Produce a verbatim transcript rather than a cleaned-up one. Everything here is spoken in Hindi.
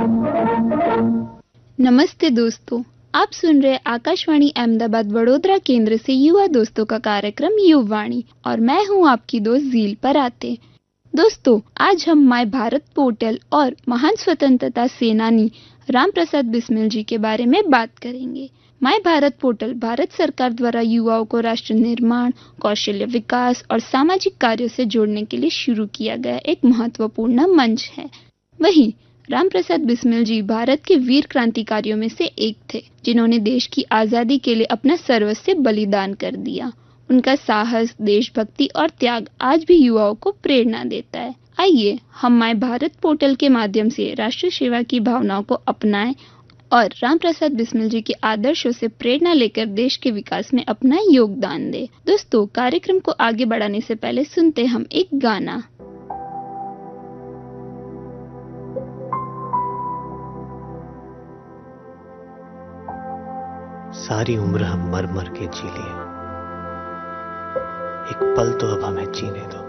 नमस्ते दोस्तों, आप सुन रहे आकाशवाणी अहमदाबाद वडोदरा केंद्र से युवा दोस्तों का कार्यक्रम युववाणी और मैं हूं आपकी दोस्त झील पराते। दोस्तों, आज हम माय भारत पोर्टल और महान स्वतंत्रता सेनानी राम प्रसाद बिस्मिल जी के बारे में बात करेंगे। माय भारत पोर्टल भारत सरकार द्वारा युवाओं को राष्ट्र निर्माण, कौशल्य विकास और सामाजिक कार्यों से जोड़ने के लिए शुरू किया गया एक महत्वपूर्ण मंच है। वहीं राम प्रसाद बिस्मिल जी भारत के वीर क्रांतिकारियों में से एक थे, जिन्होंने देश की आजादी के लिए अपना सर्वस्व बलिदान कर दिया। उनका साहस, देशभक्ति और त्याग आज भी युवाओं को प्रेरणा देता है। आइए हम माय भारत पोर्टल के माध्यम से राष्ट्र सेवा की भावनाओं को अपनाएं और राम प्रसाद बिस्मिल जी के आदर्शों से प्रेरणा लेकर देश के विकास में अपना योगदान दें। दोस्तों, कार्यक्रम को आगे बढ़ाने से पहले सुनते हम एक गाना। सारी उम्र हम मर मर के जी लिए, एक पल तो अब हमें जीने दो।